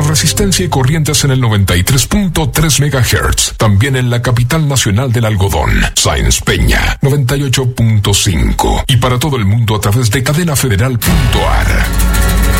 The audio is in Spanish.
Resistencia y Corrientes en el 93.3 MHz. También en la capital nacional del algodón, Sáenz Peña, 98.5. Y para todo el mundo a través de cadenafederal.ar.